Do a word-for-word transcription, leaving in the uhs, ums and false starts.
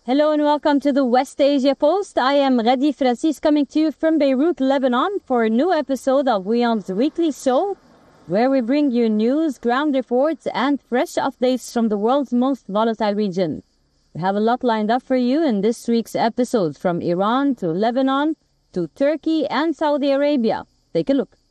Hello and welcome to the West Asia Post. I am Ghadi Francis coming to you from Beirut, Lebanon for a new episode of WION's weekly show where we bring you news, ground reports and fresh updates from the world's most volatile region. We have a lot lined up for you in this week's episodes from Iran to Lebanon to Turkey and Saudi Arabia. Take a look.